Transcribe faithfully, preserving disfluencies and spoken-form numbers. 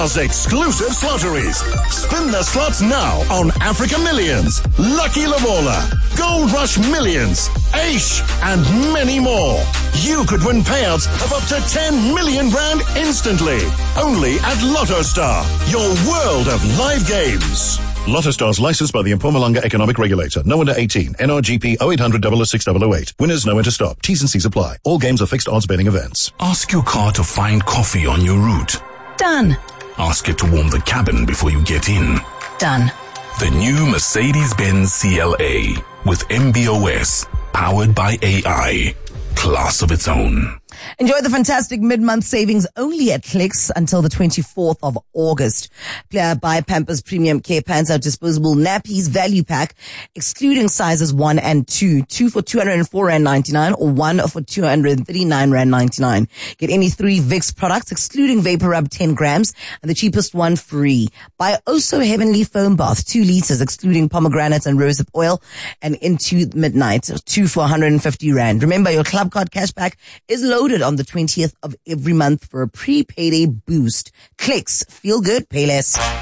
Exclusive slotteries. Spin the slots now on Africa Millions, Lucky Lavola, Gold Rush Millions, Aish, and many more. You could win payouts of up to ten million rand instantly. Only at Lotto Star, your world of live games. Lotto Star's licensed by the Mpumalanga Economic Regulator. No under eighteen. N R G P oh eight hundred, double oh six, double oh eight. Winners know when to stop. T's and C's apply. All games are fixed odds betting events. Ask your car to find coffee on your route. Done. Ask it to warm the cabin before you get in. Done. The new Mercedes-Benz C L A with M B O S, powered by A I. Class of its own. Enjoy the fantastic mid-month savings only at Clicks until the twenty-fourth of August. Buy Pampers Premium Care Pants Out Disposable Nappies Value Pack, excluding sizes one and two. Two for two hundred four rand ninety-nine or one for two hundred thirty-nine rand ninety-nine. Get any three Vicks products, excluding Vapor Rub ten grams, and the cheapest one free. Buy Oso Heavenly Foam Bath, two liters, excluding pomegranate and rosehip oil, and into midnight, two for one hundred fifty rand. Remember, your club card cashback is loaded on the twentieth of every month for a pre-payday boost. Clicks. Feel good, pay less.